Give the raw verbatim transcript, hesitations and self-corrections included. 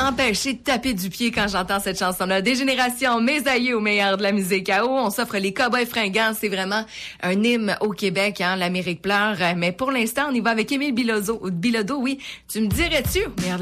m'empêcher de taper du pied quand j'entends cette chanson-là. Des générations, mes aïeux au meilleur de la musique à eau. On s'offre les Cowboys fringants. C'est vraiment un hymne au Québec, hein. L'Amérique pleure. Mais pour l'instant, on y va avec Émile Bilodeau. Bilodeau, oui. Tu me dirais-tu, meilleur